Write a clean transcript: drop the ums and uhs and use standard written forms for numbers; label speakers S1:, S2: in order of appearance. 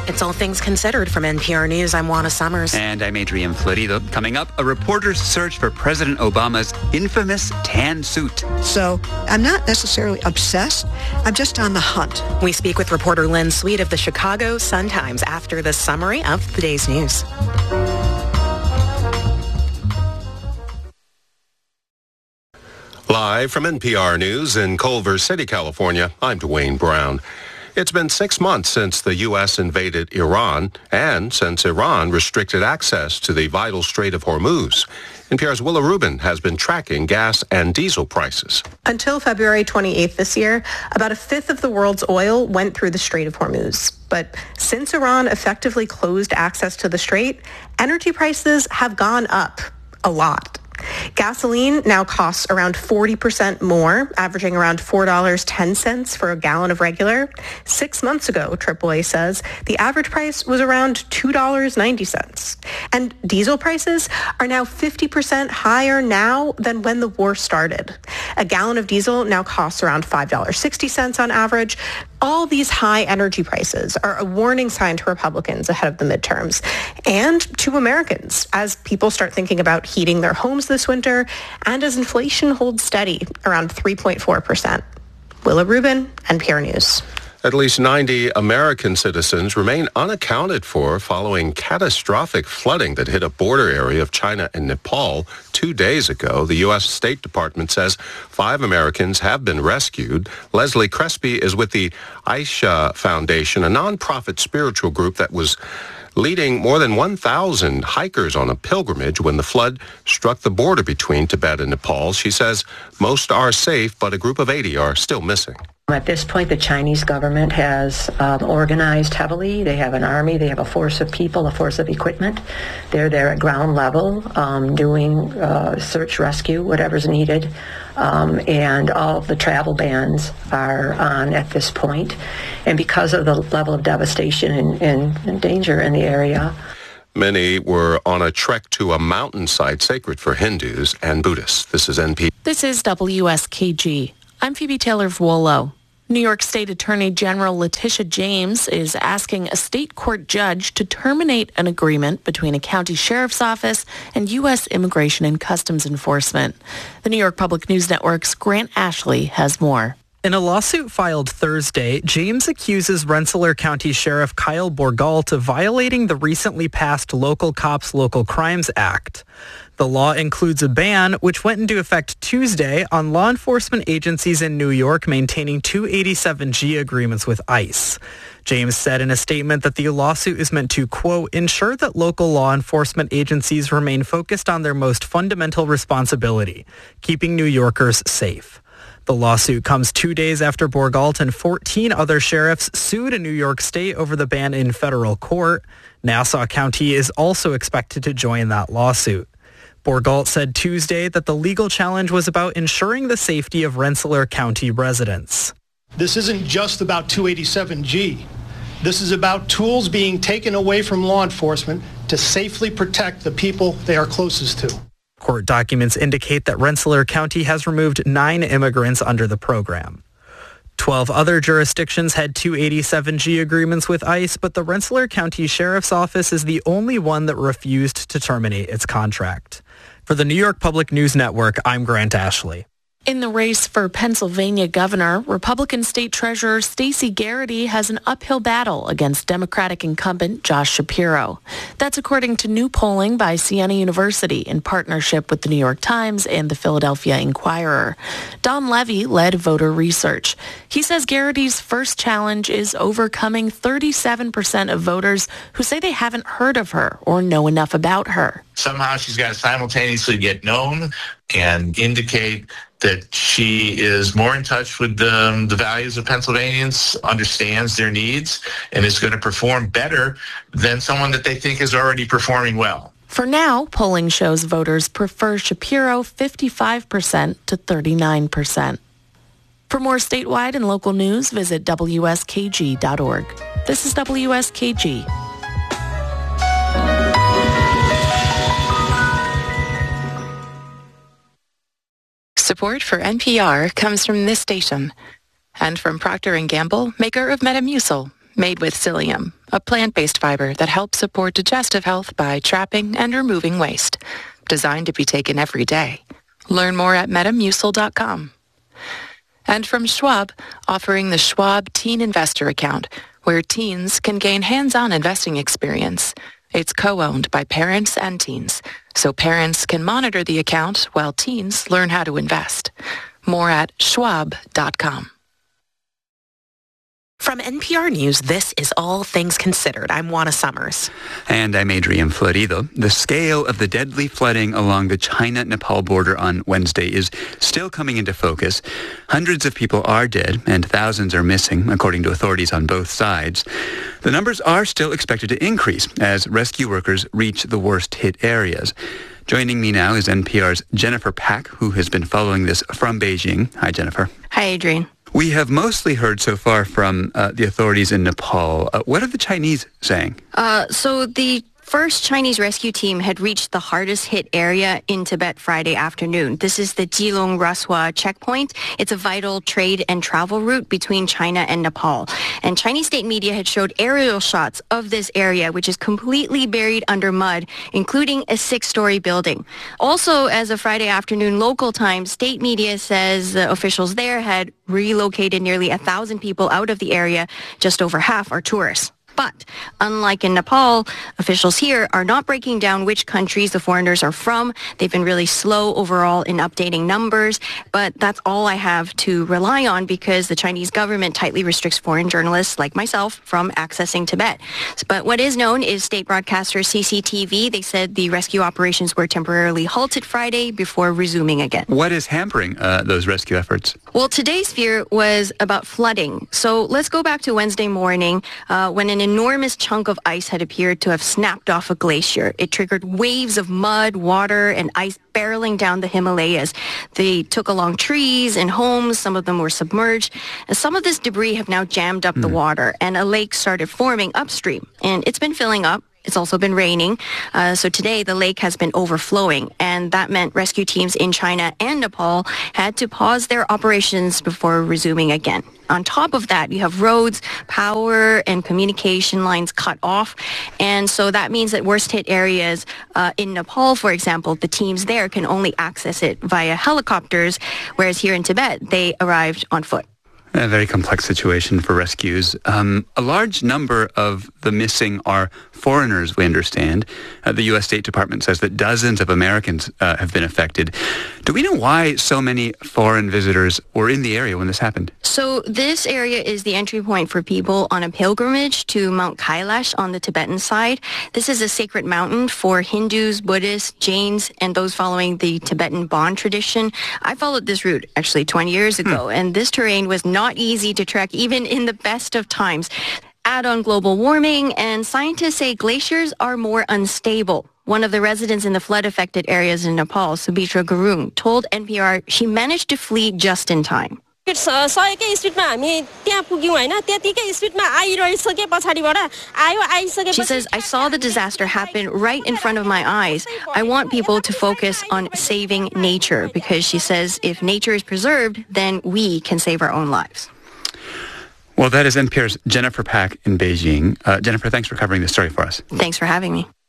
S1: It's All Things Considered from NPR News. I'm Juana Summers.
S2: And I'm Adrian Florido. Coming up, a reporter's search for President Obama's infamous tan suit.
S3: So I'm not necessarily obsessed. I'm just on the hunt.
S1: We speak with reporter Lynn Sweet of the Chicago Sun-Times after the summary of the day's news.
S4: Live from NPR News in Culver City, California, I'm Dwayne Brown. It's been 6 months since the U.S. invaded Iran and since Iran restricted access to the vital Strait of Hormuz. NPR's Willa Rubin has been tracking gas and diesel prices.
S5: Until February 28th this year, about a fifth of the world's oil went through the Strait of Hormuz. But since Iran effectively closed access to the strait, energy prices have gone up a lot. Gasoline now costs around 40% more, averaging around $4.10 for a gallon of regular. 6 months ago, AAA says, the average price was around $2.90. And diesel prices are now 50% higher now than when the war started. A gallon of diesel now costs around $5.60 on average. All these high energy prices are a warning sign to Republicans ahead of the midterms and to Americans as people start thinking about heating their homes this winter and as inflation holds steady around 3.4%. Willa Rubin, NPR News.
S4: At least 90 American citizens remain unaccounted for following catastrophic flooding that hit a border area of China and Nepal 2 days ago. The U.S. State Department says 5 Americans have been rescued. Leslie Crespi is with the Aisha Foundation, a nonprofit spiritual group that was leading more than 1,000 hikers on a pilgrimage when the flood struck the border between Tibet and Nepal. She says most are safe, but a group of 80 are still missing.
S6: At this point, the Chinese government has organized heavily. They have an army. They have a force of people, a force of equipment. They're there at ground level doing search, rescue, whatever's needed. And all of the travel bans are on at this point. And because of the level of devastation and danger in the area,
S4: many were on a trek to a mountainside sacred for Hindus and Buddhists. This is NP.
S7: This is WSKG. I'm Phoebe Taylor-Vuolo. New York State Attorney General Letitia James is asking a state court judge to terminate an agreement between a county sheriff's office and U.S. Immigration and Customs Enforcement. The New York Public News Network's Grant Ashley has more.
S8: In a lawsuit filed Thursday, James accuses Rensselaer County Sheriff Kyle Borgault of violating the recently passed Local Cops Local Crimes Act. The law includes a ban, which went into effect Tuesday, on law enforcement agencies in New York maintaining 287G agreements with ICE. James said in a statement that the lawsuit is meant to, quote, ensure that local law enforcement agencies remain focused on their most fundamental responsibility, keeping New Yorkers safe. The lawsuit comes 2 days after Borgault and 14 other sheriffs sued in New York State over the ban in federal court. Nassau County is also expected to join that lawsuit. Borgault said Tuesday that the legal challenge was about ensuring the safety of Rensselaer County residents.
S9: This isn't just about 287G. This is about tools being taken away from law enforcement to safely protect the people they are closest to.
S8: Court documents indicate that Rensselaer County has removed 9 immigrants under the program. 12 other jurisdictions had 287G agreements with ICE, but the Rensselaer County Sheriff's Office is the only one that refused to terminate its contract. For the New York Public News Network, I'm Grant Ashley.
S7: In the race for Pennsylvania governor, Republican State Treasurer Stacey Garrity has an uphill battle against Democratic incumbent Josh Shapiro. That's according to new polling by Siena University in partnership with the New York Times and the Philadelphia Inquirer. Don Levy led voter research. He says Garrity's first challenge is overcoming 37% of voters who say they haven't heard of her or know enough about her.
S10: Somehow she's got to simultaneously get known and indicate that she is more in touch with the values of Pennsylvanians, understands their needs, and is going to perform better than someone that they think is already performing well.
S7: For now, polling shows voters prefer Shapiro 55% to 39%. For more statewide and local news, visit WSKG.org. This is WSKG.
S11: Support for NPR comes from this station and from Procter & Gamble, maker of Metamucil. made with psyllium, a plant-based fiber that helps support digestive health by trapping and removing waste. Designed to be taken every day. Learn more at metamucil.com. And from Schwab, offering the Schwab Teen Investor Account, where teens can gain hands-on investing experience. It's co-owned by parents and teens, so parents can monitor the account while teens learn how to invest. More at schwab.com.
S1: From NPR News, this is All Things Considered. I'm Juana Summers.
S2: And I'm Adrian Florido. The scale of the deadly flooding along the China-Nepal border on Wednesday is still coming into focus. Hundreds of people are dead and thousands are missing, according to authorities on both sides. The numbers are still expected to increase as rescue workers reach the worst-hit areas. Joining me now is NPR's Jennifer Pack, who has been following this from Beijing. Hi, Jennifer.
S5: Hi, Adrian.
S2: We have mostly heard so far from the authorities in Nepal. What are the Chinese saying?
S12: So the first Chinese rescue team had reached the hardest hit area in Tibet Friday afternoon. This is the Jilong Raswa checkpoint. It's a vital trade and travel route between China and Nepal. And Chinese state media had showed aerial shots of this area, which is completely buried under mud, including a 6-story building. Also, as of Friday afternoon local time, state media says the officials there had relocated nearly 1,000 people out of the area. Just over half are tourists. But unlike in Nepal, officials here are not breaking down which countries the foreigners are from. They've been really slow overall in updating numbers, but that's all I have to rely on because the Chinese government tightly restricts foreign journalists like myself from accessing Tibet. But what is known is state broadcaster CCTV. They said the rescue operations were temporarily halted Friday before resuming again.
S2: What is hampering those rescue efforts?
S12: Well, today's fear was about flooding. So let's go back to Wednesday morning when an enormous chunk of ice had appeared to have snapped off a glacier. It triggered waves of mud, water, and ice barreling down the Himalayas. They took along trees and homes. Some of them were submerged. And some of this debris have now jammed up the water, and a lake started forming upstream. And it's been filling up. It's also been raining. So today, the lake has been overflowing, and that meant rescue teams in China and Nepal had to pause their operations before resuming again. On top of that, you have roads, power, and communication lines cut off. And so that means that worst-hit areas in Nepal, for example, the teams there can only access it via helicopters, whereas here in Tibet, they arrived on foot.
S2: A very complex situation for rescues. A large number of the missing are foreigners, we understand. The U.S. State Department says that dozens of Americans have been affected. Do we know why so many foreign visitors were in the area when this happened?
S12: So this area is the entry point for people on a pilgrimage to Mount Kailash on the Tibetan side. This is a sacred mountain for Hindus, Buddhists, Jains, and those following the Tibetan Bon tradition. I followed this route actually 20 years ago, and this terrain was not easy to trek even in the best of times. Add on global warming, and scientists say glaciers are more unstable. One of the residents in the flood-affected areas in Nepal, Subhitra Gurung, told NPR she managed to flee just in time.
S13: She says,
S12: I saw the disaster happen right in front of my eyes. I want people to focus on saving nature because she says if nature is preserved, then we can save our own lives.
S2: Well, that is NPR's Jennifer Pack in Beijing. Jennifer, thanks for covering this story for us.
S12: Thanks for having me.